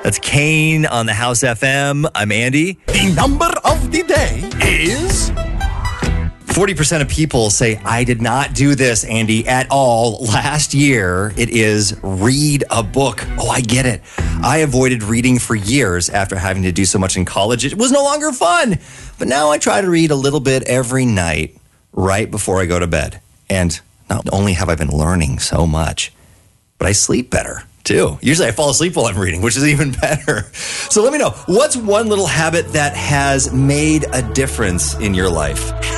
That's Kane on the House FM. I'm Andy. The number of the day is 40% of people say, I did not do this, Andy, at all last year. It is read a book. Oh, I get it. I avoided reading for years after having to do so much in college. It was no longer fun. But now I try to read a little bit every night right before I go to bed. And not only have I been learning so much, but I sleep better too. Usually I fall asleep while I'm reading, which is even better. So let me know, what's one little habit that has made a difference in your life?